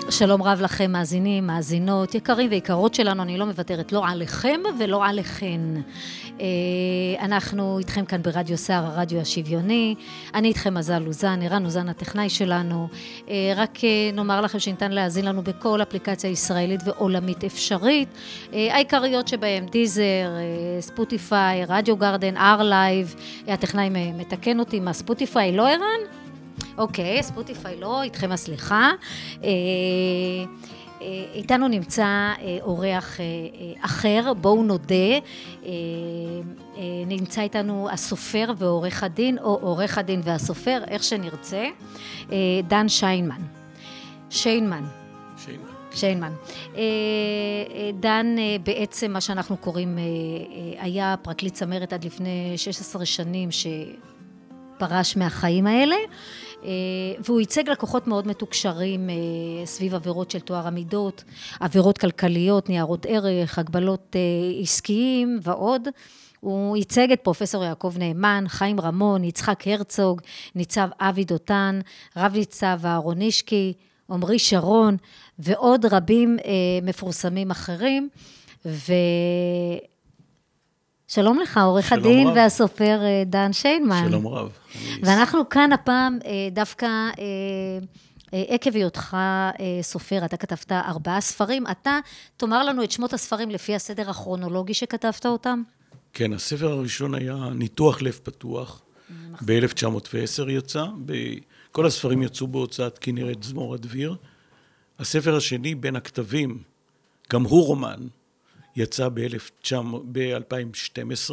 שלום רב לכם, מאזינים, מאזינות, יקרים ויקרות שלנו, אני לא מוותרת לא עליכם ולא עליכן. אנחנו איתכם כאן ברדיו סער, הרדיו השוויוני, אני איתכם מזל לוזן, ערן לוזן הטכנאי שלנו, רק נאמר לכם שניתן להאזין לנו בכל אפליקציה ישראלית ועולמית אפשרית, העיקריות שבהם דיזר, ספוטיפיי, רדיו גרדן, אר-לייב, הטכנאי מתקן אותי, מה ספוטיפיי לא ערן? אוקיי, ספוטיפיי לא, איתכם הסליחה. איתנו נמצא אורח אחר, בואו נודה. נמצא איתנו הסופר ועורך הדין, או עורך הדין והסופר, איך שנרצה, דן שיינמן. שיינמן. דן בעצם מה שאנחנו קוראים, היה פרקליט צמרת עד לפני 16 שנים שפרש מהחיים האלה, והוא ייצג לקוחות מאוד מתוקשרים סביב עבירות של טוהר המידות, עבירות כלכליות, ניירות ערך, הגבלות עסקיים ועוד. הוא ייצג את פרופסור יעקב נאמן, חיים רמון, יצחק הרצוג, ניצב אבי דותן, רב ניצב אהרון אישקי, עמרי שרון ועוד רבים מפורסמים אחרים. שלום לך, עורך הדין והסופר דן שיינמן. שלום רב. ואנחנו כאן הפעם דווקא עקב היותך סופר, אתה כתבת 4 ספרים, אתה תאמר לנו את שמות הספרים לפי הסדר הכרונולוגי שכתבת אותם? כן, הספר הראשון היה ניתוח לב פתוח, ב-1910 יצא, כל הספרים יצאו בהוצאת כנרת זמור הדביר. הספר השני, בין הכתבים, גם הוא רומן, יצא ב-2012,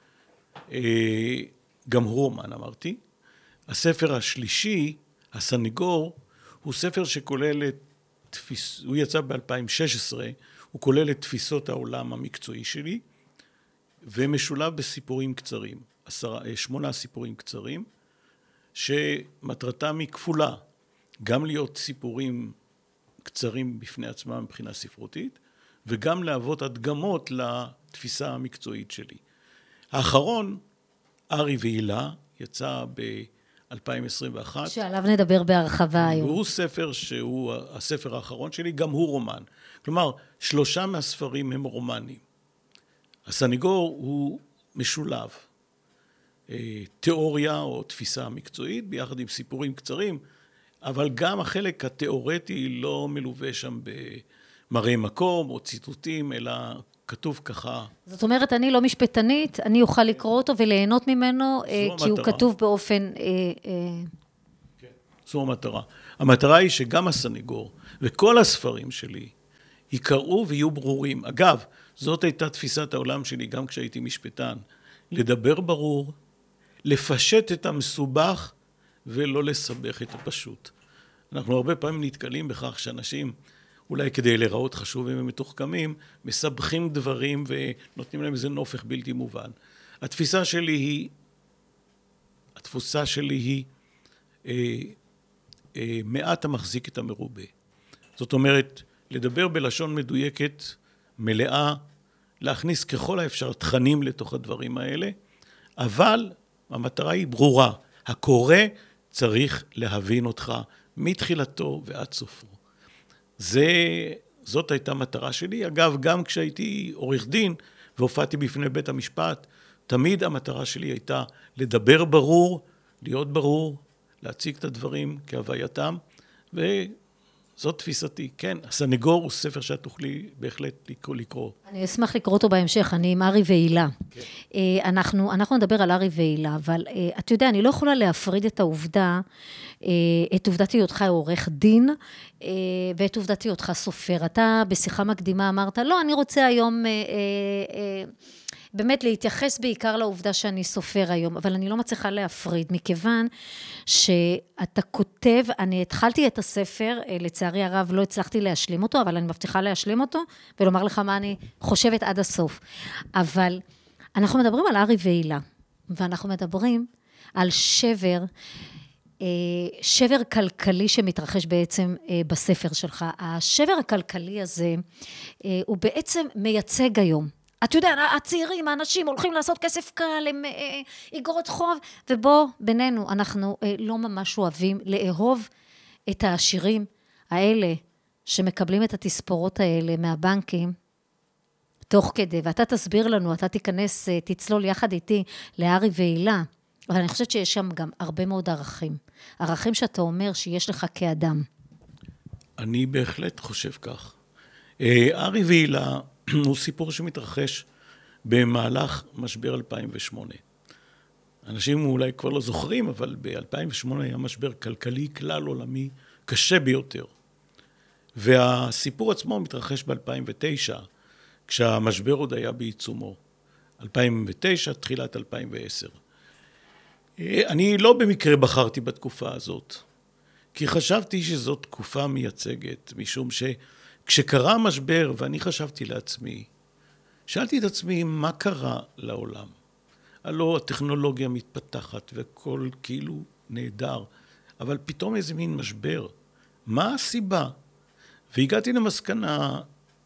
גם הוא רומן אמרתי. הספר השלישי, הסניגור, הוא ספר שכולל הוא יצא ב-2016, הוא כולל את תפיסות העולם המקצועי שלי, ומשולב בסיפורים קצרים, 8 סיפורים קצרים, שמטרתם היא כפולה, גם להיות סיפורים קצרים בפני עצמם מבחינה ספרותית, וגם להוות הדגמות לתפיסה המקצועית שלי. האחרון, ארי והילה, יצא ב-2021. שעליו נדבר בהרחבה היום. והוא ספר שהוא הספר האחרון שלי, גם הוא רומן. כלומר, 3 מהספרים הם רומנים. הסניגור הוא משולב. תיאוריה או תפיסה מקצועית, ביחד עם סיפורים קצרים, אבל גם החלק התיאורטי לא מלווה שם מראה מקום או ציטוטים, אלא כתוב ככה. זאת אומרת, אני לא משפטנית, אני אוכל לקרוא אותו וליהנות ממנו, כי הוא כתוב באופן... כן, זו המטרה. המטרה היא שגם הסניגור וכל הספרים שלי יקראו ויהיו ברורים. אגב, זאת הייתה תפיסת העולם שלי גם כשהייתי משפטן. לדבר ברור, לפשט את המסובך ולא לסבך את הפשוט. אנחנו הרבה פעמים נתקלים בכך שאנשים... אולי כדי להיראות חשובים ומתוחכמים, מסבכים דברים ונותנים להם איזה נופך בלתי מובן. התפיסה שלי היא מעט המחזיק את המרובה. זאת אומרת, לדבר בלשון מדויקת, מלאה, להכניס ככל האפשר תכנים לתוך הדברים האלה, אבל המטרה היא ברורה. הקורא צריך להבין אותך מתחילתו ועד סופו. זאת הייתה מטרה שלי. אגב, גם כשהייתי עורך דין והופעתי בפני בית המשפט, תמיד המטרה שלי הייתה לדבר ברור, להיות ברור, להציג את הדברים כהווייתם, וזאת תפיסתי. כן, הסניגור הוא ספר שאת תוכלי בהחלט לקרוא. אני אשמח לקרוא אותו בהמשך, אני עם ארי והילה. כן. אנחנו נדבר על ארי והילה, אבל אתה יודע, אני לא יכולה להפריד את העובדה, את עובדת היותך עורך דין, ואת עובדת היותך סופר. אתה בשיחה מקדימה אמרת, לא, אני רוצה היום באמת להתייחס בעיקר לעובדה שאני סופר היום, אבל אני לא מצליחה להפריד, מכיוון שאתה כותב, אני התחלתי את הספר, לצערי הרב לא הצלחתי להשלים אותו, אבל אני מבטיחה להשלים אותו, ולומר לך מה אני חושבת עד הסוף. אבל אנחנו מדברים על ארי והילה, ואנחנו מדברים על שבר כלכלי שמתרחש בעצם בספר שלך. השבר הכלכלי הזה, הוא בעצם מייצג היום. אתה יודע, הצעירים, האנשים הולכים לעשות כסף קל, הם איגרות חוב, ובו בינינו אנחנו לא ממש אוהבים לאהוב את העשירים האלה, שמקבלים את התספורות האלה מהבנקים, תוך כדי, ואתה תסביר לנו, אתה תיכנס, תצלול יחד איתי לארי והילה, אבל אני חושבת שיש שם גם הרבה מאוד ערכים. ערכים שאתה אומר שיש לך כאדם. אני בהחלט חושב כך. ארי והילה הוא סיפור שמתרחש במהלך משבר 2008. אנשים אולי כבר לא זוכרים, אבל ב-2008 היה משבר כלכלי כלל עולמי קשה ביותר. והסיפור עצמו מתרחש ב-2009, כשהמשבר עוד היה בעיצומו. 2009, תחילת 2010. אני לא במקרה בחרתי בתקופה הזאת, כי חשבתי שזאת תקופה מייצגת, משום שכשקרה המשבר, ואני חשבתי לעצמי, שאלתי את עצמי מה קרה לעולם. הלא הטכנולוגיה מתפתחת והכל כאילו נהדר, אבל פתאום איזה מין משבר. מה הסיבה? והגעתי למסקנה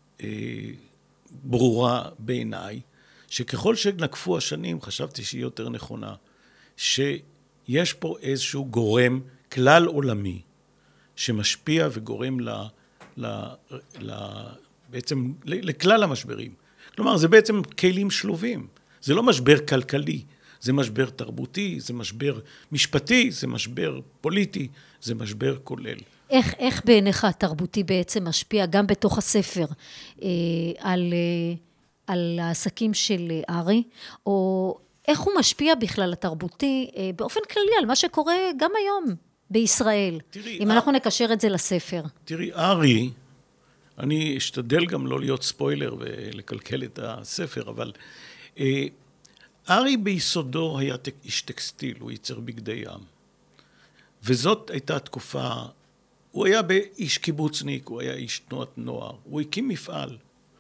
ברורה בעיניי, שככל שנקפו השנים, חשבתי שהיא יותר נכונה, שיש פה איזשהו גורם כלל עולמי, שמשפיע וגורם בעצם לכלל המשברים. כלומר, זה בעצם כלים שלובים. זה לא משבר כלכלי, זה משבר תרבותי, זה משבר משפטי, זה משבר פוליטי, זה משבר כולל. איך בעיניך התרבותי בעצם משפיע גם בתוך הספר על העסקים של ארי, או איך הוא משפיע בכלל התרבותי באופן כללי על מה שקורה גם היום בישראל, אם אנחנו נקשר את זה לספר. תראי, ארי, אני אשתדל גם לא להיות ספוילר ולקלקל את הספר, אבל ארי ביסודו היה איש טקסטיל, הוא ייצר בגדי ים. וזאת הייתה תקופה, הוא היה איש קיבוצניק, הוא היה איש תנועת נוער, הוא הקים מפעל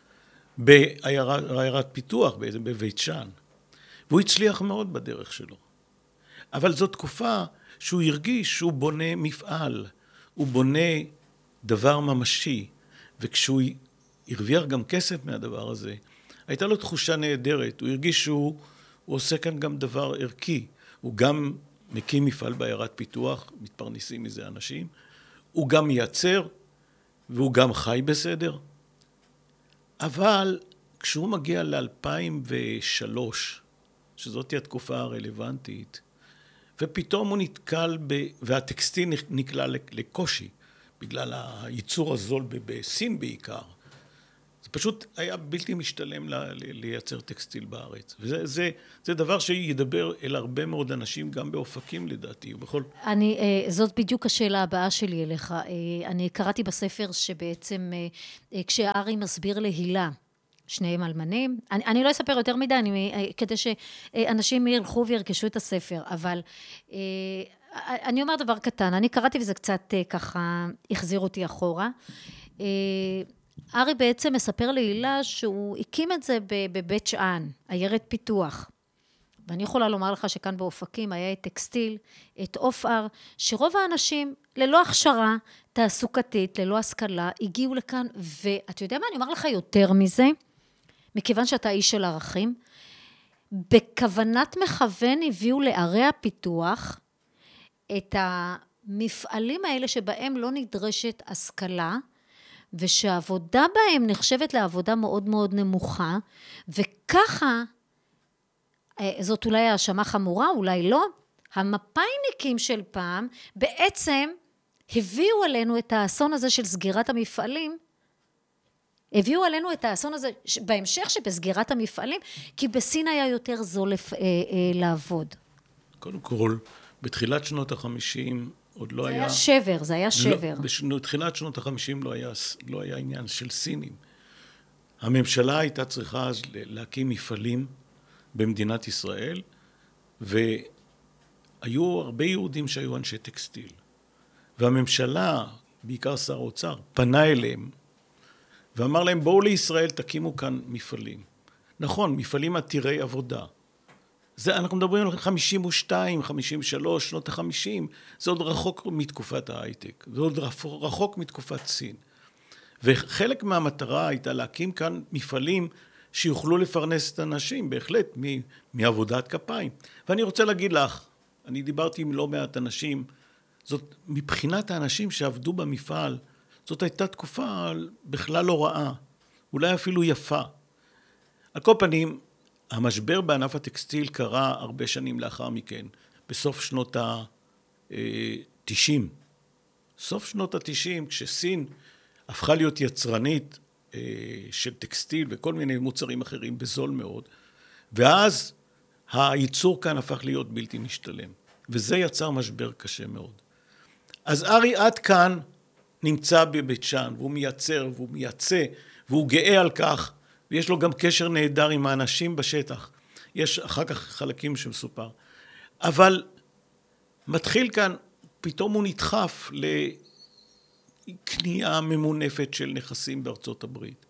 בעיירת פיתוח, בבית שאן, והוא הצליח מאוד בדרך שלו. אבל זו תקופה שהוא הרגיש שהוא בונה מפעל, הוא בונה דבר ממשי, וכשהוא הרוויח גם כסף מהדבר הזה, הייתה לו תחושה נהדרת, הוא הרגיש שהוא עושה כאן גם דבר ערכי, הוא גם מקים מפעל בעיירת פיתוח, מתפרנסים מזה אנשים, הוא גם מייצר, והוא גם חי בסדר, אבל כשהוא מגיע ל-2003, שזאת היא התקופה הרלוונטית, ופתאום הוא נתקל והטקסטיל נקלע לקושי, בגלל הייצור הזול בסין בעיקר. זה פשוט היה בלתי משתלם לייצר טקסטיל בארץ. וזה דבר שידבר אל הרבה מאוד אנשים, גם באופקים לדעתי, ובכל... זאת בדיוק השאלה הבאה שלי אליך. אני קראתי בספר שבעצם כשארי מסביר להילה, שניהם אלמנים, אני לא אספר יותר מדי, כדי שאנשים ילכו וירכשו את הספר, אבל אני אומר דבר קטן, אני קראתי וזה קצת ככה החזיר אותי אחורה. ארי בעצם מספר להילה שהוא הקים את זה בבית שאן, עיירת פיתוח. ואני יכולה לומר לך שכאן באופקים היה את טקסטיל, את אופר, שרוב האנשים ללא הכשרה תעסוקתית, ללא השכלה, הגיעו לכאן, ואתה יודע מה, אני אומר לך יותר מזה, מכיוון שאתה איש של ערכים, בכוונת מכוון הביאו לערי הפיתוח את המפעלים האלה שבהם לא נדרשת השכלה, ושהעבודה בהם נחשבת לעבודה מאוד מאוד נמוכה, וככה, זאת אולי האשמה חמורה, אולי לא, המפאיניקים של פעם בעצם הביאו עלינו את האסון הזה של סגירת המפעלים, הביאו עלינו את האסון הזה בהמשך שבסגירת המפעלים, כי בסין היה יותר זול לעבוד. קודם כל, בתחילת שנות ה-50 עוד לא היה... זה היה שבר. בתחילת שנות ה-50 לא היה עניין של סינים. הממשלה הייתה צריכה אז להקים מפעלים במדינת ישראל, והיו הרבה יהודים שהיו אנשי טקסטיל. והממשלה, בעיקר שר האוצר, פנה אליהם, ואמר להם, בואו לישראל, תקימו כאן מפעלים. נכון, מפעלים עתירי עבודה. אנחנו מדברים על 52, 53, שנות ה-50, זה עוד רחוק מתקופת ההייטק, זה עוד רחוק מתקופת סין. וחלק מהמטרה הייתה להקים כאן מפעלים שיוכלו לפרנס את האנשים, בהחלט, מעבודת כפיים. ואני רוצה להגיד לך, אני דיברתי עם לא מעט אנשים, זאת מבחינת האנשים שעבדו במפעל, זאת הייתה תקופה בכלל לא רעה, אולי אפילו יפה. על כל פנים, המשבר בענף הטקסטיל קרה הרבה שנים לאחר מכן, בסוף שנות ה-90. סוף שנות ה-90, כשסין הפכה להיות יצרנית של טקסטיל וכל מיני מוצרים אחרים בזול מאוד, ואז הייצור כאן הפך להיות בלתי משתלם, וזה יצר משבר קשה מאוד. אז ארי עד כאן נמצא בבית שאן, והוא מייצר והוא מייצא, והוא גאה על כך, ויש לו גם קשר נהדר עם האנשים בשטח. יש אחר כך חלקים שמסופר. אבל מתחיל כאן, פתאום הוא נדחף לקנייה ממונפת של נכסים בארצות הברית.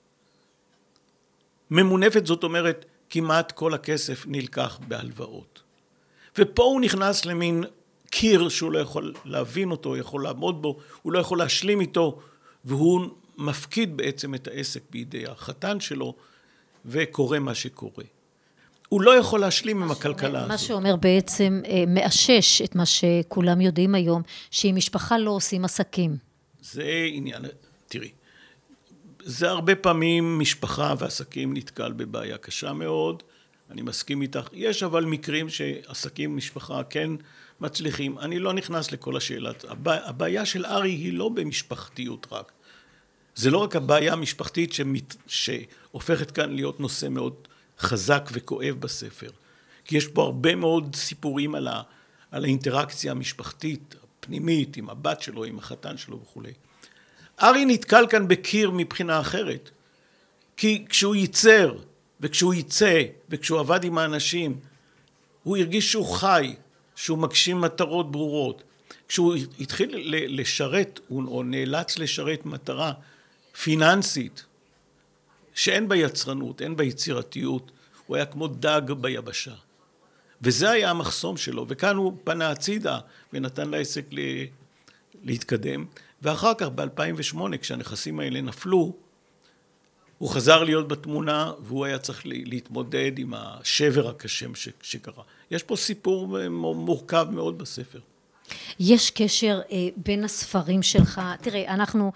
ממונפת זאת אומרת, כמעט כל הכסף נלקח בהלוואות. ופה הוא נכנס למין קיר שהוא לא יכול להבין אותו, יכול לעמוד בו, הוא לא יכול להשלים איתו, והוא מפקיד בעצם את העסק בידי החתן שלו, וקורה מה שקורה. הוא לא יכול להשלים עם הכלכלה הזאת. מה שאומר בעצם מאשש את מה שכולם יודעים היום, שעם משפחה לא עושים עסקים. זה עניין, תראי, זה הרבה פעמים משפחה ועסקים נתקל בבעיה קשה מאוד, אני מסכים איתך, יש אבל מקרים שעסקים משפחה כן מצליחים, אני לא נכנס לכל השאלות, הבעיה של ארי היא לא במשפחתיות רק, זה לא רק הבעיה המשפחתית שהופכת כאן להיות נושא מאוד חזק וכואב בספר, כי יש פה הרבה מאוד סיפורים על האינטראקציה המשפחתית, הפנימית, עם הבת שלו, עם החתן שלו וכו'. ארי נתקל כאן בקיר מבחינה אחרת, כי כשהוא ייצר, וכשהוא ייצא, וכשהוא עבד עם האנשים, הוא הרגיש שהוא חי, שהוא מגשים מטרות ברורות. כשהוא התחיל לשרת, או נאלץ לשרת מטרה פיננסית, שאין בה יצרנות, אין בה יצירתיות, הוא היה כמו דג ביבשה. וזה היה המחסום שלו, וכאן הוא פנה הצידה, ונתן לעסק להתקדם, ואחר כך ב-2008, כשהנכסים האלה נפלו, הוא חזר להיות בתמונה, והוא היה צריך להתמודד עם השבר הקשה שקרה. יש פה סיפור מורכב מאוד בספר. יש קשר בין הספרים שלך, תראה, אנחנו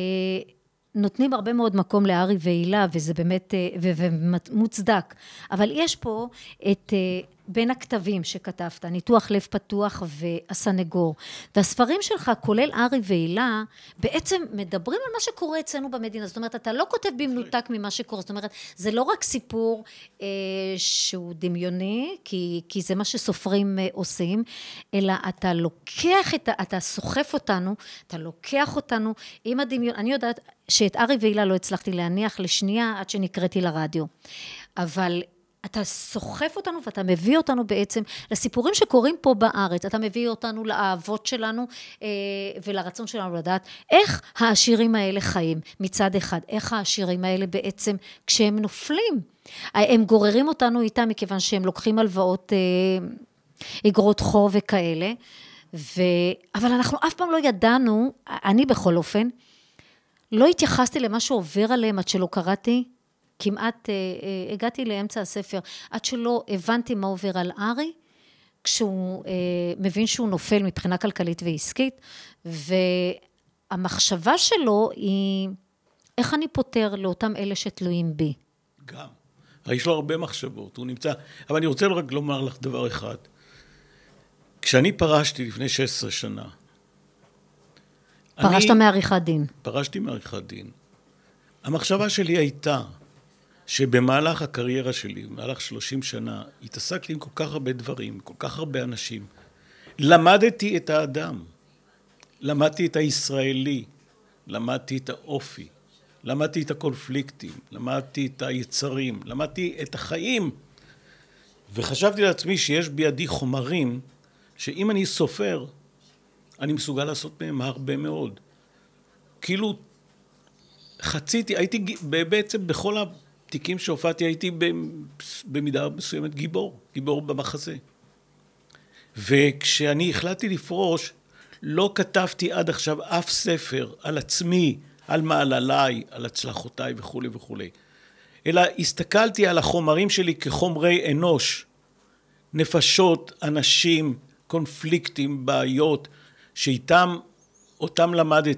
נותנים הרבה מאוד מקום לארי והילה, וזה באמת מוצדק, אבל יש פה את בין הכתבים שכתבת, ניתוח לב פתוח והסנגור, והספרים שלך, כולל ארי והילה, בעצם מדברים על מה שקורה אצלנו במדינה, זאת אומרת, אתה לא כותב במנותק ממה שקורה, זאת אומרת, זה לא רק סיפור שהוא דמיוני, כי זה מה שסופרים עושים, אלא אתה לוקח, אתה סוחף אותנו, אתה לוקח אותנו עם הדמיון, אני יודעת שאת ארי והילה לא הצלחתי להניח לשנייה עד שנקראתי לרדיו, אבל אתה סוחף אותנו ואתה מביא אותנו בעצם לסיפורים שקורים פה בארץ, אתה מביא אותנו לאהבות שלנו ולרצון שלנו לדעת איך העשירים האלה חיים מצד אחד, איך העשירים האלה בעצם כשהם נופלים, הם גוררים אותנו איתם מכיוון שהם לוקחים הלוואות, אגרות חוב וכאלה, אבל אנחנו אף פעם לא ידענו, אני בכל אופן, לא התייחסתי למה שעובר עליהם עד שלא קראתי, כמעט הגעתי לאמצע הספר, עד שלא הבנתי מה עובר על ארי, כשהוא מבין שהוא נופל מבחינה כלכלית ועסקית, והמחשבה שלו היא, איך אני פותר לאותם אלה שתלויים בי? גם. יש לו הרבה מחשבות, הוא נמצא, אבל אני רוצה רק לומר לך דבר אחד. כשאני פרשתי לפני 16 שנה, פרשת מעריכת דין. פרשתי מעריכת דין. המחשבה שלי הייתה, שבמהלך הקריירה שלי, במהלך 30 שנה, התעסקתי עם כל כך הרבה דברים, כל כך הרבה אנשים. למדתי את האדם, למדתי את הישראלי, למדתי את האופי, למדתי את הקונפליקטים, למדתי את היצרים, למדתי את החיים. וחשבתי לעצמי שיש בידי חומרים, שאם אני סופר, אני מסוגל לעשות מהם הרבה מאוד. כאילו, חציתי, הייתי בעצם בכל התיקים שהופעתי, הייתי במידה מסוימת גיבור במחזה. וכשאני החלטתי לפרוש, לא כתבתי עד עכשיו אף ספר על עצמי, על מעלליי, על הצלחותיי וכו' וכו'. אלא הסתכלתי על החומרים שלי כחומרי אנוש, נפשות, אנשים, קונפליקטים, בעיות, שאותם למדתי.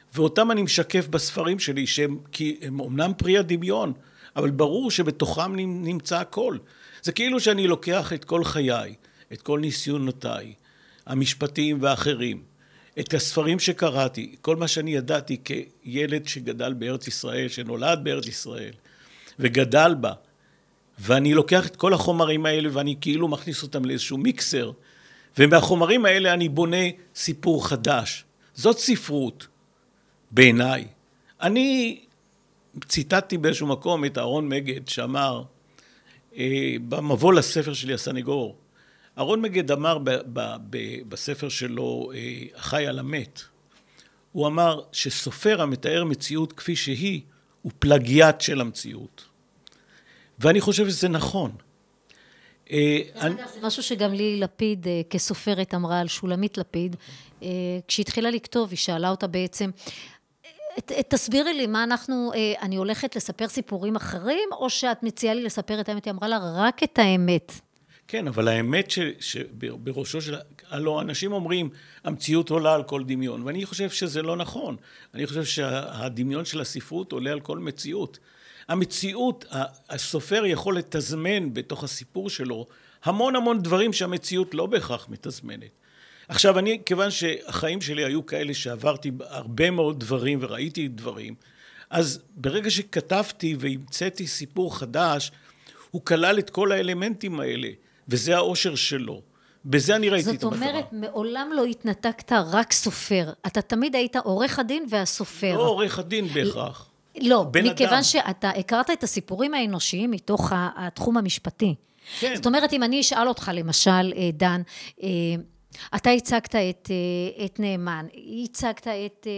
ואותם אני משקף בספרים שלי, כי הם אומנם פרי הדמיון, אבל ברור שבתוכם נמצא הכל. זה כאילו שאני לוקח את כל חיי, את כל ניסיונותיי, המשפטיים והאחרים, את הספרים שקראתי, כל מה שאני ידעתי כילד שגדל בארץ ישראל, שנולד בארץ ישראל, וגדל בה, ואני לוקח את כל החומרים האלה ואני כאילו מכניס אותם לאיזשהו מיקסר, ומהחומרים האלה אני בונה סיפור חדש. זאת ספרות, בעיניי. אני ציטטתי באיזשהו מקום את אהרון מגד שאמר, במבוא לספר שלי הסניגור, אהרון מגד אמר בספר שלו, החי על המת, הוא אמר שסופר המתאר מציאות כפי שהיא, הוא פלגיאט של המציאות. ואני חושב שזה נכון. זה משהו שגם לי לפיד כסופרת אמרה על שולמית לפיד, כשהתחילה לכתוב, היא שאלה אותה בעצם, תסבירי לי מה אני הולכת לספר סיפורים אחרים, או שאת מציעה לי לספר את האמת? היא אמרה לה רק את האמת. כן, אבל האמת שבראשו של... הלוא אנשים אומרים, המציאות עולה על כל דמיון, ואני חושב שזה לא נכון. אני חושב שהדמיון של הספרות עולה על כל מציאות. המציאות, הסופר יכול לתזמן בתוך הסיפור שלו המון דברים שהמציאות לא בהכרח מתזמנת. עכשיו, כיוון שהחיים שלי היו כאלה שעברתי הרבה מאוד דברים וראיתי דברים, אז ברגע שכתבתי והמצאתי סיפור חדש, הוא כלל את כל האלמנטים האלה, וזה האושר שלו. בזה אני ראיתי את המטרה. זאת אומרת, מעולם לא התנתקת רק סופר. אתה תמיד היית עורך הדין והסופר. לא עורך הדין בהכרח. לא, מכיוון שאתה הכרת את הסיפורים האנושיים מתוך התחום המשפטי. כן. זאת אומרת, אם אני אשאל אותך, למשל, דן, אתה הצגת את נאמן, הצגת את...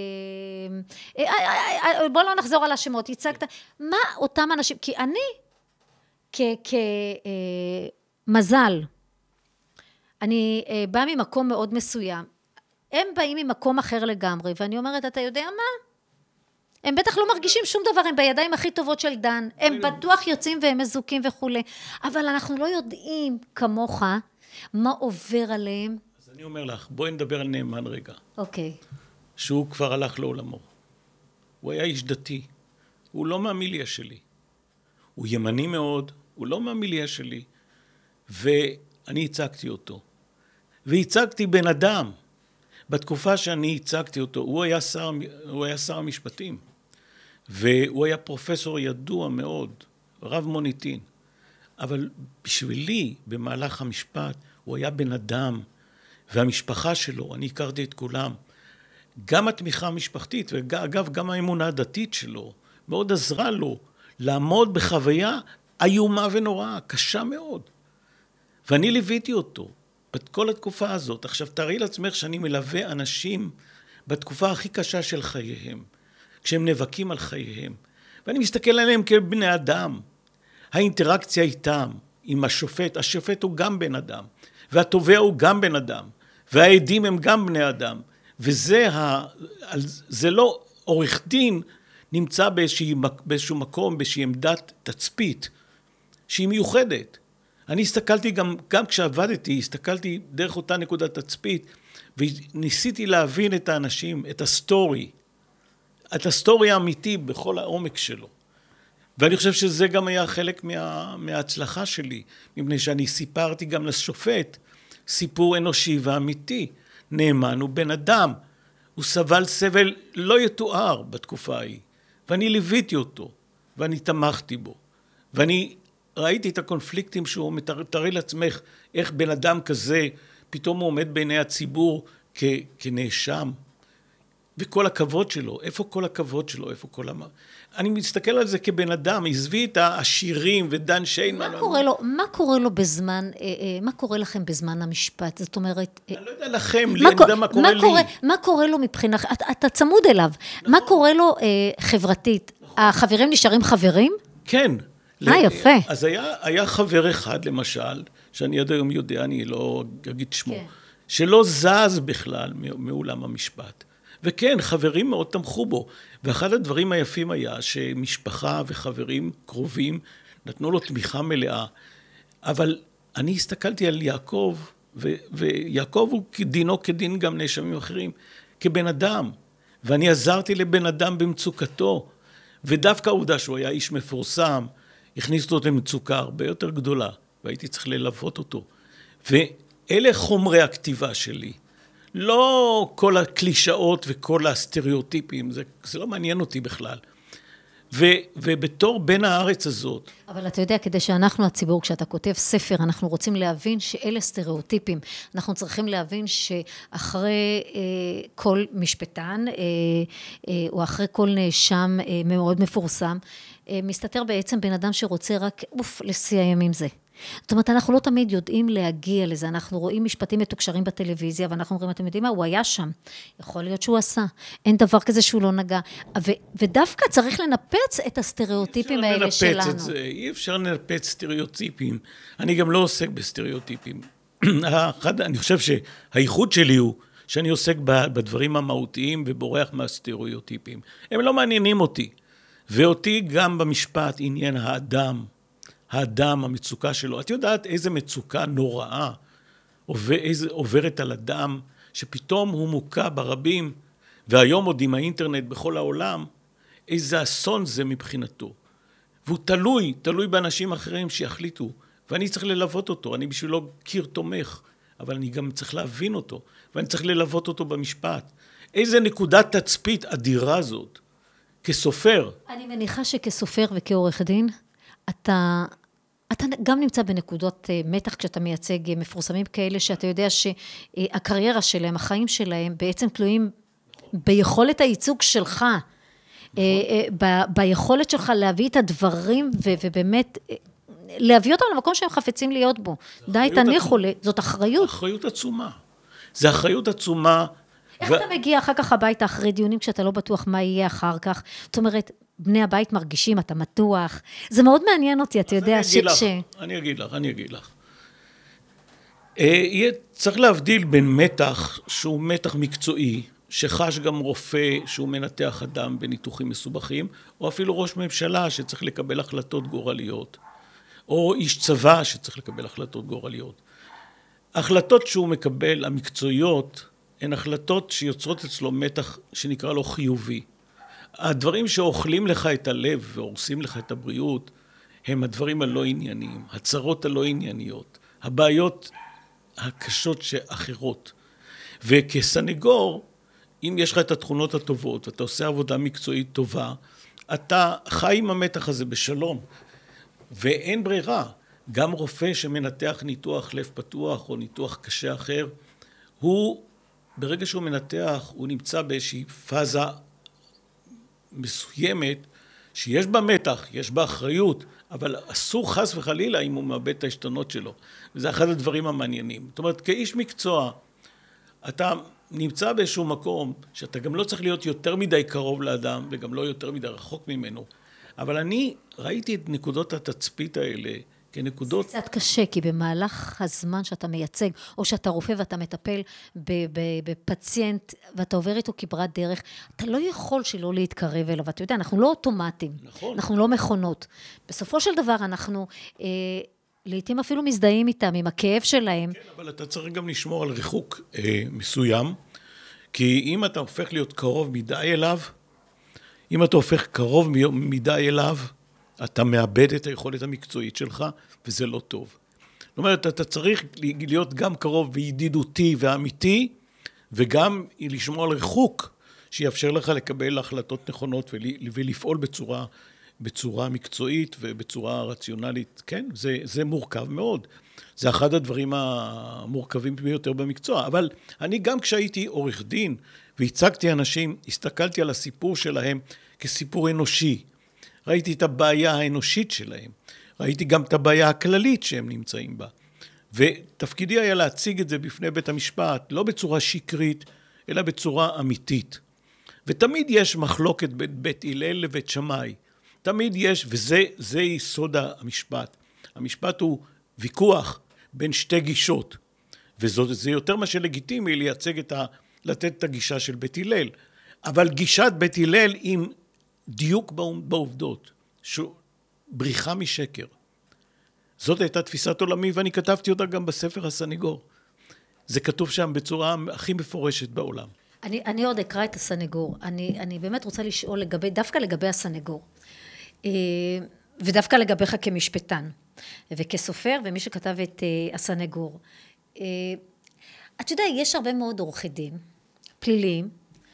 בוא לא נחזור על השמות, הצגת... מה אותם אנשים... כי אני, כמזל, אני באה ממקום מאוד מסוים, הם באים ממקום אחר לגמרי, ואני אומרת, אתה יודע מה? הם בטח לא מרגישים שום דבר, הם בידיים הכי טובות של דן, הם בטוח יוצאים והם מזוקים וכו'. אבל אנחנו לא יודעים כמוך מה עובר עליהם. אז אני אומר לך, בואי נדבר על נאמן רגע. אוקיי. שהוא כבר הלך לעולמו. הוא היה איש דתי. הוא לא מהמיליה שלי. הוא ימני מאוד, הוא לא מהמיליה שלי. ואני הצגתי אותו. והצגתי בן אדם. בתקופה שאני הצגתי אותו, הוא היה שר המשפטים. והוא היה פרופסור ידוע מאוד, רב מוניטין. אבל בשבילי, במהלך המשפט, הוא היה בן אדם. והמשפחה שלו, אני הכרתי את כולם. גם התמיכה המשפחתית, ואגב, גם האמונה הדתית שלו, מאוד עזרה לו לעמוד בחוויה איומה ונוראה, קשה מאוד. ואני ליוויתי אותו בכל התקופה הזאת. עכשיו, תראי לעצמך שאני מלווה אנשים בתקופה הכי קשה של חייהם, כשהם נאבקים על חייהם. ואני מסתכל עליהם כבני אדם. האינטראקציה איתם, עם השופט הוא גם בן אדם, והתובע הוא גם בן אדם, והעדים הם גם בני אדם. זה לא עורך דין נמצא באיזשהו מקום, באיזושהי עמדת תצפית, שהיא מיוחדת. אני הסתכלתי גם כשעבדתי, הסתכלתי דרך אותה נקודת תצפית, וניסיתי להבין את האנשים, את הסטורי האמיתי בכל העומק שלו. ואני חושב שזה גם היה חלק מההצלחה שלי, מפני שאני סיפרתי גם לשופט סיפור אנושי ואמיתי. נאמן הוא בן אדם, הוא סבל סבל לא יתואר בתקופה ההיא, ואני ליוויתי אותו, ואני תמכתי בו, ואני ראיתי את הקונפליקטים שהוא מתארי לעצמך, איך בן אדם כזה פתאום הוא עומד בעיני הציבור כנאשם, וכל הכבוד שלו, איפה כל הכבוד שלו, אני מסתכל על זה כבן אדם, עזבי את העשירים ודן שיינמן. מה קורה לכם בזמן המשפט? זאת אומרת... אני לא יודע לכם, אני יודע מה קורה לי. מה קורה לו מבחינה... אתה צמוד אליו. מה קורה לו חברתית? החברים נשארים חברים? כן. יפה. אז היה חבר אחד, למשל, שאני עד היום יודע, אני לא אגיד שמו, שלא זז בכלל מעולם המשפט. וכן, חברים מאוד תמכו בו. ואחד הדברים היפים היה שמשפחה וחברים קרובים נתנו לו תמיכה מלאה. אבל אני הסתכלתי על יעקב, ויעקב הוא דינו כדין גם נאשמים אחרים, כבן אדם. ואני עזרתי לבן אדם במצוקתו, ודווקא העובדה שהוא היה איש מפורסם, הכניס אותו למצוקה הרבה יותר גדולה, והייתי צריך ללוות אותו. ואלה חומרי הכתיבה שלי. לא כל הקלישאות וכל הסטריאוטיפים, זה לא מעניין אותי בכלל. ובתור בן הארץ הזאת. אבל אתה יודע, כדי שאנחנו הציבור, כשאתה כותב ספר, אנחנו רוצים להבין שאלה סטריאוטיפים. אנחנו צריכים להבין שאחרי כל משפטן, או אחרי כל נאשם מאוד מפורסם, מסתתר בעצם בן אדם שרוצה רק, לסיים עם זה. זאת אומרת, אנחנו לא תמיד יודעים להגיע לזה, אנחנו רואים משפטים מתוקשרים בטלוויזיה, ואנחנו אומרים, אתם יודעים מה, הוא היה שם, יכול להיות שהוא עשה, אין דבר כזה שהוא לא נגע, ודווקא צריך לנפץ את הסטריאוטיפים האלה שלנו. אי אפשר לנפץ סטריאוטיפים, אני גם לא עוסק בסטריאוטיפים. אני חושב שהייחוד שלי הוא, שאני עוסק בדברים המהותיים ובורח מהסטריאוטיפים. הם לא מעניינים אותי, ואותי גם במשפט עניין האדם, המצוקה שלו. את יודעת איזה מצוקה נוראה עוברת על אדם, שפתאום הוא מוכה ברבים, והיום עוד עם האינטרנט בכל העולם, איזה אסון זה מבחינתו. והוא תלוי באנשים אחרים שיחליטו, ואני צריך ללוות אותו, אני בשבילו קיר תומך, אבל אני גם צריך להבין אותו, ואני צריך ללוות אותו במשפט. איזה נקודת תצפית אדירה זאת, כסופר. אני מניחה שכסופר וכעורך דין, אתה גם נמצא בנקודות מתח כשאתה מייצג מפורסמים כאלה, שאתה יודע שהקריירה שלהם, החיים שלהם, בעצם תלויים ביכולת הייצוג שלך, ביכולת שלך להביא את הדברים, ובאמת להביא אותם למקום שהם חפצים להיות בו. די, תניחו, זאת אחריות. אחריות עצומה. זה אחריות עצומה. איך אתה מגיע אחר כך הביתה אחרי דיונים, כשאתה לא בטוח מה יהיה אחר כך? זאת אומרת, בני הבית מרגישים, אתה מתוח. זה מאוד מעניין אותי, אתה יודע אני אגיד לך. צריך להבדיל בין מתח, שהוא מתח מקצועי, שחש גם רופא שהוא מנתח אדם בניתוחים מסובכים, או אפילו ראש ממשלה שצריך לקבל החלטות גורליות, או איש צבא שצריך לקבל החלטות גורליות. ההחלטות שהוא מקבל, המקצועיות, הן החלטות שיוצרות אצלו מתח שנקרא לו חיובי. הדברים שאוכלים לך את הלב והורסים לך את הבריאות, הם הדברים הלא ענייניים, הצרות הלא ענייניות, הבעיות הקשות שאחרות. וכסנגור, אם יש לך את התכונות הטובות, ואתה עושה עבודה מקצועית טובה, אתה חי עם המתח הזה בשלום, ואין ברירה. גם רופא שמנתח ניתוח לב פתוח או ניתוח קשה אחר, ברגע שהוא מנתח, הוא נמצא באיזושהי פאזה מסוימת, שיש בה מתח, יש בה אחריות, אבל אסור חס וחלילה אם הוא מאבד את ההשתנות שלו. וזה אחד הדברים המעניינים. זאת אומרת, כאיש מקצוע, אתה נמצא באיזשהו מקום, שאתה גם לא צריך להיות יותר מדי קרוב לאדם, וגם לא יותר מדי רחוק ממנו. אבל אני ראיתי את נקודות התצפית האלה, כנקודות... זה קצת קשה, כי במהלך הזמן שאתה מייצג, או שאתה רופא ואתה מטפל בפציינט, ואתה עובר איתו כברת דרך, אתה לא יכול שלא להתקרב אליו. אתה יודע, אנחנו לא אוטומטים, נכון. אנחנו לא מכונות. בסופו של דבר אנחנו לעתים אפילו מזדהים איתם, עם הכאב שלהם. כן, אבל אתה צריך גם לשמור על ריחוק מסוים, כי אם אתה הופך להיות קרוב מדי אליו, אם אתה הופך קרוב מדי אליו, אתה מאבד את היכולת המקצועית שלך, וזה לא טוב. זאת אומרת, אתה צריך להיות גם קרוב וידידותי ואמיתי, וגם לשמור על ריחוק, שיאפשר לך לקבל החלטות נכונות ולפעול בצורה מקצועית ובצורה רציונלית. כן, זה מורכב מאוד. זה אחד הדברים המורכבים ביותר במקצוע. אבל אני גם כשהייתי עורך דין והצגתי אנשים, הסתכלתי על הסיפור שלהם כסיפור אנושי. ראיתי את הבעיה האנושית שלהם. ראיתי גם את הבעיה הכללית שהם נמצאים בה. ותפקידי היה להציג את זה בפני בית המשפט, לא בצורה שקרית, אלא בצורה אמיתית. ותמיד יש מחלוקת בין בית הלל לבית שמאי. תמיד יש, וזה יסוד המשפט. המשפט הוא ויכוח בין שתי גישות. וזה יותר מה שלגיטימי לתת את הגישה של בית הלל. אבל גישת בית הלל עם דיוק בעובדות, בריחה משקר. זאת הייתה תפיסת עולמי, ואני כתבתי אותה גם בספר הסניגור. זה כתוב שם בצורה הכי מפורשת בעולם. אני עוד אקרא את הסנגור. אני באמת רוצה לשאול דווקא לגבי הסנגור. ודווקא לגביך כמשפטן, וכסופר, ומי שכתב את הסנגור. אתה יודע, יש הרבה מאוד עורכי דין, פליליים,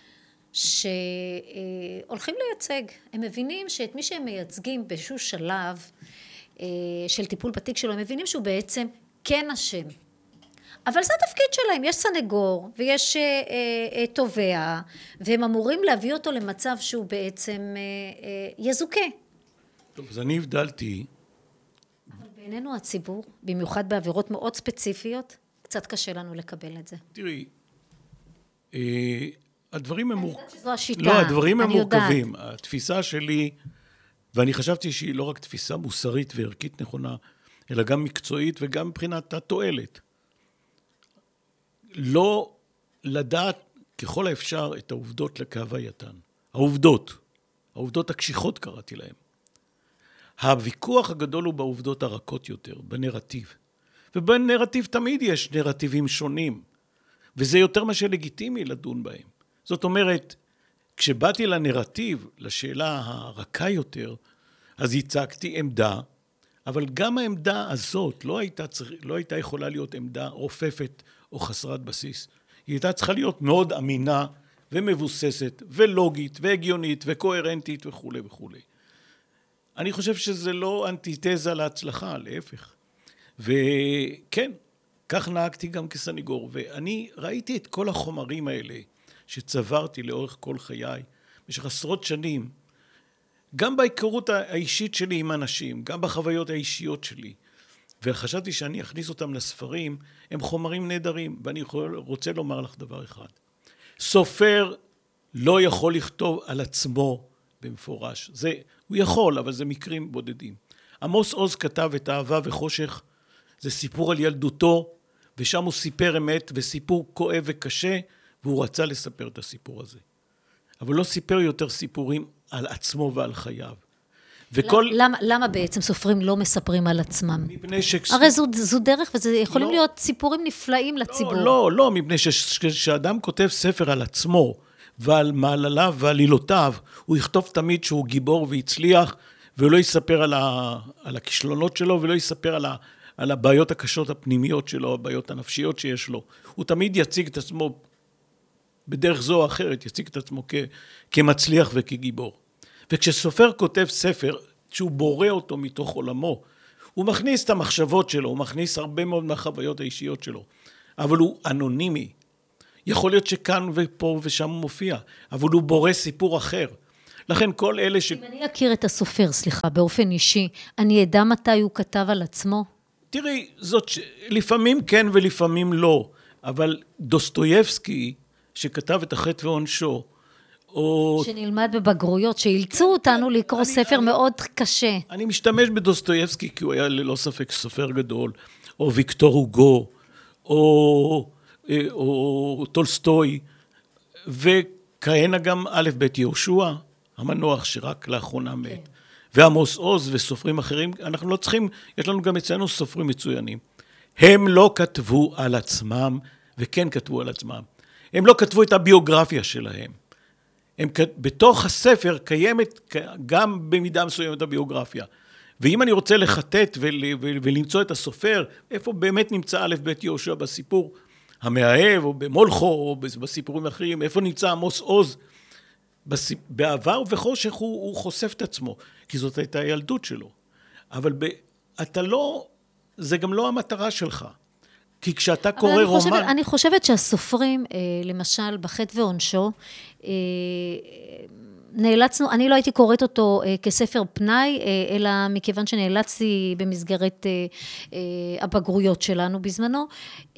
שהולכים לייצג. הם מבינים שאת מי שהם מייצגים באיזשהו שלב של טיפול בתיק שלו, הם מבינים שהוא בעצם כן אשם. אבל זה התפקיד שלהם, יש סנגור ויש תובע, והם אמורים להביא אותו למצב שהוא בעצם יזוכה. טוב, אז אני הבדלתי. אבל בעינינו הציבור, במיוחד בעבירות מאוד ספציפיות, קצת קשה לנו לקבל את זה. תראי, הדברים הם זו השיטה, לא, הדברים הם אני יודעת. מורכבים. התפיסה שלי, ואני חשבתי שהיא לא רק תפיסה מוסרית וערכית נכונה, אלא גם מקצועית וגם מבחינת התועלת. לא לדעת ככל האפשר את העובדות לכהווייתן. העובדות הקשיחות קראתי להן. הוויכוח הגדול הוא בעובדות הרכות יותר, בנרטיב. ובנרטיב תמיד יש נרטיבים שונים, וזה יותר משהו לגיטימי לדון בהם. זאת אומרת, כשבאתי לנרטיב, לשאלה הרכה יותר, אז הצגתי עמדה, אבל גם העמדה הזאת לא הייתה יכולה להיות עמדה רופפת או חסרת בסיס. היא הייתה צריכה להיות מאוד אמינה ומבוססת ולוגית והגיונית וקוהרנטית וכו' וכו'. אני חושב שזה לא אנטיתזה להצלחה, להפך. וכן, כך נהגתי גם כסניגור, ואני ראיתי את כל החומרים האלה שצברתי לאורך כל חיי, במשך עשרות שנים, גם בהיכרות האישית שלי עם אנשים, גם בחוויות האישיות שלי, וחשבתי שאני אכניס אותם לספרים, הם חומרים נהדרים, ואני רוצה לומר לך דבר אחד. סופר לא יכול לכתוב על עצמו במפורש. הוא יכול, אבל זה מקרים בודדים. עמוס עוז כתב את אהבה וחושך, זה סיפור על ילדותו, ושם הוא סיפר אמת, וסיפור כואב וקשה, והוא רצה לספר את הסיפור הזה. אבל לא סיפר יותר סיפורים על עצמו ועל חייו. למה בעצם סופרים לא מספרים על עצמם? מפני הרי זו דרך, וזה יכולים להיות סיפורים נפלאים לציבור. לא, מפני שאדם כותב ספר על עצמו, ועל מעלליו ועל עילותיו, הוא יכתוב תמיד שהוא גיבור והצליח, ולא יספר על הכישלונות שלו, ולא יספר על הבעיות הקשות הפנימיות שלו, הבעיות הנפשיות שיש לו. הוא תמיד יציג את עצמו, בדרך זו או אחרת, יציג את עצמו כמצליח וכגיבור. וכשסופר כותב ספר, שהוא בורא אותו מתוך עולמו, הוא מכניס את המחשבות שלו, הוא מכניס הרבה מאוד מהחוויות האישיות שלו, אבל הוא אנונימי. יכול להיות שכאן ופה ושם הוא מופיע, אבל הוא בורא סיפור אחר. לכן כל אלה אם אני אכיר את הסופר, באופן אישי, אני אדע מתי הוא כתב על עצמו? תראי, לפעמים כן ולפעמים לא, אבל דוסטויבסקי, שכתב את החטא ועונשו, שנלמד בבגרויות, שאילצו אותנו לקרוא ספר מאוד קשה. אני משתמש בדוסטויבסקי, כי הוא היה ללא ספק סופר גדול, או ויקטור הוגו, או טולסטוי, וכהנה גם א' ב' יהושע, המנוח שרק לאחרונה מת, ועמוס עוז וסופרים אחרים, אנחנו לא צריכים, יש לנו גם אצלנו סופרים מצוינים. הם לא כתבו על עצמם, וכן כתבו על עצמם. הם לא כתבו את הביוגרפיה שלהם. בתוך הספר קיימת גם במידה מסוימת הביוגרפיה. ואם אני רוצה לחטט ולמצוא את הסופר, איפה באמת נמצא א' ב' יהושע בסיפור המאהב, או במולכו, או בסיפורים אחרים, איפה נמצא עמוס עוז, בעבר וחושך הוא חושף את עצמו, כי זאת הייתה הילדות שלו. אבל זה גם לא המטרה שלך. כי כשאתה קורא רומן... אני חושבת שהסופרים, למשל, בחטא ועונשו, נאלצנו, אני לא הייתי קוראת אותו כספר פנאי, אלא מכיוון שנאלצתי במסגרת הבגרויות שלנו בזמנו.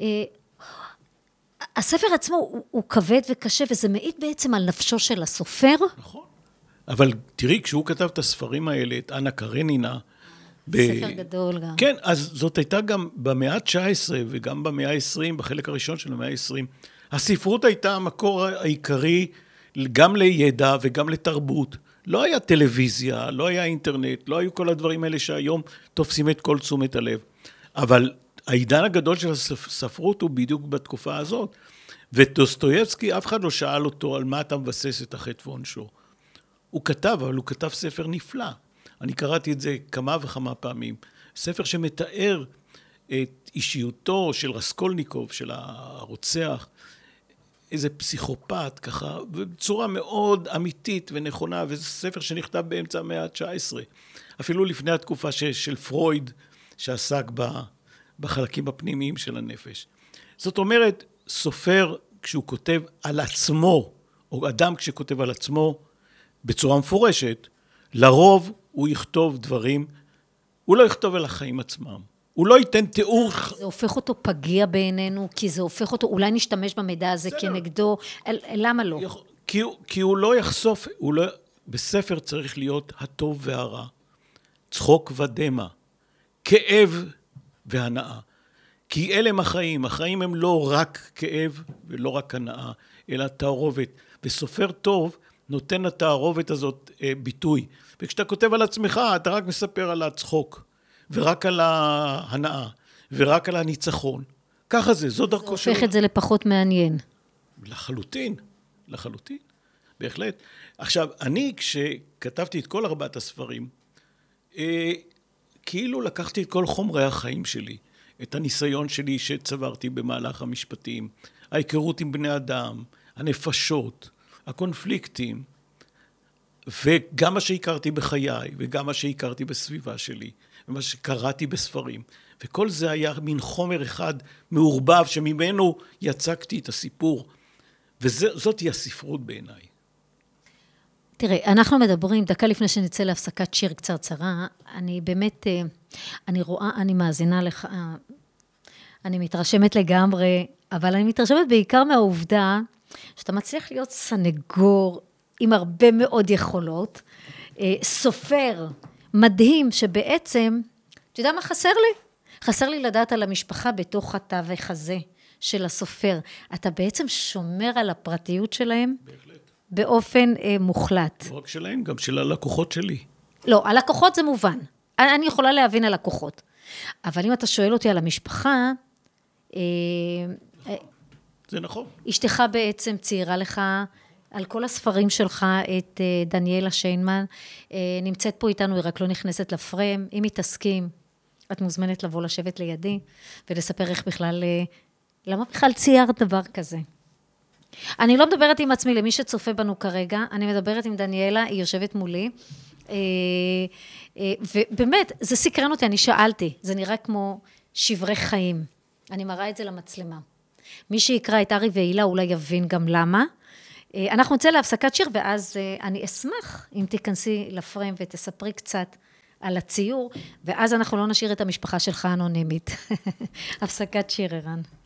הספר עצמו הוא כבד וקשה, וזה מעיד בעצם על נפשו של הסופר. נכון. אבל תראי, כשהוא כתב את הספרים האלה, את אנה קרנינה, ספר גדול גם. כן, אז זאת הייתה גם במאה ה-19 וגם במאה ה-20, בחלק הראשון של המאה ה-20. הספרות הייתה המקור העיקרי גם לידע וגם לתרבות. לא היה טלוויזיה, לא היה אינטרנט, לא היו כל הדברים האלה שהיום תופסים את כל תשומת הלב. אבל העידן הגדול של הספרות הוא בדיוק בתקופה הזאת. ודוסטויבסקי, אף אחד לא שאל אותו על מה אתה מבסס את החטא ועונשו. הוא כתב, אבל הוא כתב ספר נפלא. אני קראתי את זה כמה וכמה פעמים. ספר שמתאר את אישיותו של רסקולניקוב, של הרוצח, איזה פסיכופת ככה, בצורה מאוד אמיתית ונכונה, וזה ספר שנכתב באמצע המאה ה-19. אפילו לפני התקופה של פרויד, שעסק בחלקים הפנימיים של הנפש. זאת אומרת, סופר כשהוא כותב על עצמו, או אדם כשכותב על עצמו, בצורה מפורשת, לרוב הוא יכתוב דברים, הוא לא יכתוב על החיים עצמם. הוא לא ייתן תיאור... זה הופך אותו פגיע בעינינו, כי זה הופך אותו, אולי נשתמש במידע הזה כנגדו, למה לא? כי הוא לא יחשוף, בספר צריך להיות הטוב והרע, צחוק ודמע, כאב והנאה. כי אלה הם החיים, החיים הם לא רק כאב ולא רק הנאה, אלא תערובת. וסופר טוב נותן לתערובת הזאת ביטוי. וכשאתה כותב על עצמך, אתה רק מספר על הצחוק. ורק על ההנאה, ורק על הניצחון. ככה זו דרכו שלו. זה הופך את זה לפחות מעניין. לחלוטין, בהחלט. עכשיו, אני כשכתבתי את כל 4 הספרים, כאילו לקחתי את כל חומרי החיים שלי, את הניסיון שלי שצברתי במהלך המשפטים, ההיכרות עם בני אדם, הנפשות, הקונפליקטים, וגם מה שהכרתי בחיי, וגם מה שהכרתי בסביבה שלי, ומה שקראתי בספרים. וכל זה היה מין חומר אחד מעורבב, שממנו יצקתי את הסיפור. וזאת היא הספרות בעיניי. תראה, אנחנו מדברים, דקה לפני שנצא להפסקת שיר קצרצרה, אני באמת, אני רואה, אני מאזינה לך, אני מתרשמת לגמרי, אבל אני מתרשמת בעיקר מהעובדה, שאתה מצליח להיות סנגור עם הרבה מאוד יכולות, סופר מדהים שבעצם, אתה יודע מה חסר לי? חסר לי לדעת על המשפחה בתוך התווך הזה של הסופר. אתה בעצם שומר על הפרטיות שלהם? בהחלט. באופן מוחלט. לא רק שלהם, גם של הלקוחות שלי. לא, הלקוחות זה מובן. אני יכולה להבין הלקוחות. אבל אם אתה שואל אותי על המשפחה, זה נכון. אשתך בעצם ציירה לך על כל הספרים שלך את דניאלה שיינמן, נמצאת פה איתנו, היא רק לא נכנסת לפריים, אם היא תסכים, את מוזמנת לבוא לשבת לידי, ולספר איך בכלל, למה בכלל ציירת דבר כזה? אני לא מדברת עם עצמי, למי שצופה בנו כרגע, אני מדברת עם דניאלה, היא יושבת מולי, ובאמת, זה סקרן אותי, אני שאלתי, זה נראה כמו שברי חיים, אני מראה את זה למצלמה. מי שיקרא את ארי והילה אולי יבין גם למה, אנחנו נצא להפסקת שיר, ואז אני אשמח אם תיכנסי לפריים ותספרי קצת על הציור, ואז אנחנו לא נשאיר את המשפחה שלך אנונימית. הפסקת שיר, ערן.